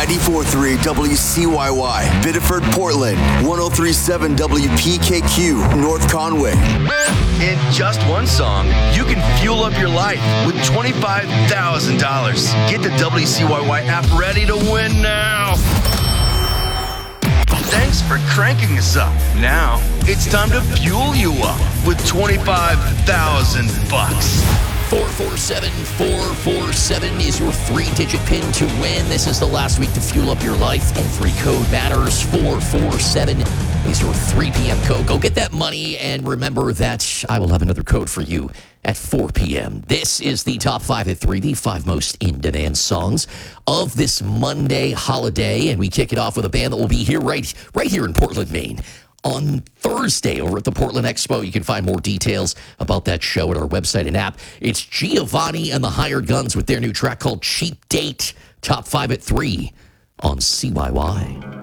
94.3 WCYY, Biddeford, Portland, 103.7 WPKQ, North Conway. In just one song, you can fuel up your life with $25,000. Get the WCYY app ready to win now. Thanks for cranking us up. Now, it's time to fuel you up with $25,000. 447-447 is your 3-digit pin to win. This is the last week to fuel up your life. Every code matters. 447 is your 3 p.m. code. Go get that money, and remember that I will have another code for you at 4 p.m. This is the Top 5 at 3, the 5 most in-demand songs of this Monday holiday, and we kick it off with a band that will be here right here in Portland, Maine, on Thursday over at the Portland Expo. You can find more details about that show at our website and app. It's Giovanni and the Hired Guns with their new track called Cheap Date. Top 5 at 3 on CYY.